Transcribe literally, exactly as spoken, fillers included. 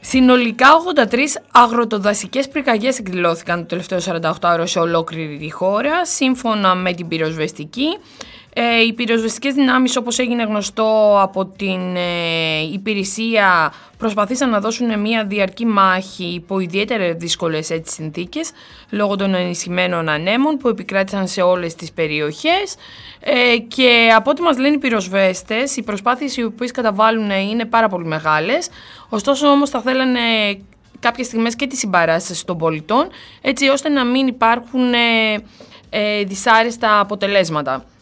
Συνολικά ογδόντα τρεις αγροτοδασικές πυρκαγιές εκδηλώθηκαν το τελευταίο σαρανταοκτάωρο σε ολόκληρη τη χώρα, σύμφωνα με την πυροσβεστική. Ε, οι πυροσβεστικές δυνάμεις, όπως έγινε γνωστό από την ε, υπηρεσία, προσπαθήσαν να δώσουν μια διαρκή μάχη υπό ιδιαίτερα δύσκολες έτσι συνθήκες, λόγω των ενισχυμένων ανέμων που επικράτησαν σε όλες τις περιοχές. Ε, και από ό,τι μας λένε οι πυροσβέστες, οι προσπάθειες οι οποίες καταβάλουν είναι πάρα πολύ μεγάλες, ωστόσο όμως θα θέλανε κάποιες στιγμές και τη συμπαράσταση των πολιτών, έτσι ώστε να μην υπάρχουν ε, ε, δυσάρεστα αποτελέσματα.